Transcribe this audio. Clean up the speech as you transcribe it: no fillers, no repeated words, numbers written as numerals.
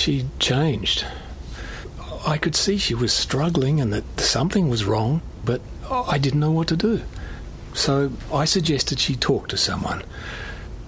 She changed. I could see she was struggling and that something was wrong, but I didn't know what to do. So I suggested she talk to someone.